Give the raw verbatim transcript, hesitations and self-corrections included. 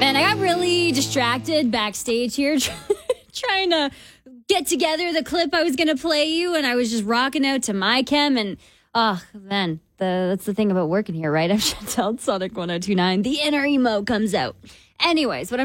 Man, I got really distracted backstage here trying to get together the clip I was going to play you, and I was just rocking out to My Chem, and oh, man, the, that's the thing about working here, right? I'm Chantel, Sonic one oh two point nine. The inner emo comes out. Anyways, what I'm